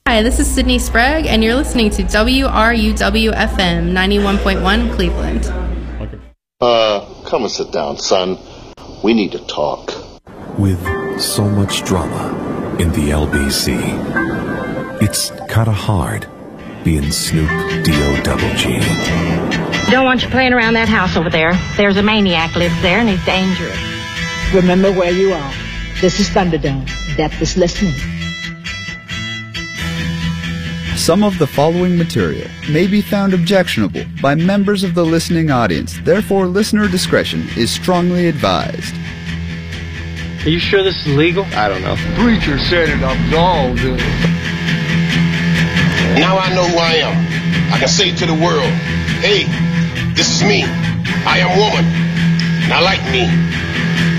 Hi, this is Sydney Sprague, and you're listening to WRUW-FM 91.1 Cleveland. Come and sit down, son. We need to talk. With so much drama in the LBC, it's kinda hard being Snoop D-O-double-G. Don't want you playing around that house over there. There's a maniac lives there, and he's dangerous. Remember where you are. This is Thunderdome. Depth is listening. Some of the following material may be found objectionable by members of the listening audience. Therefore, listener discretion is strongly advised. Are you sure this is legal? I don't know. Preacher said it, I'm gone, dude. Now I know who I am. I can say to the world, hey, this is me. I am woman. And I like me.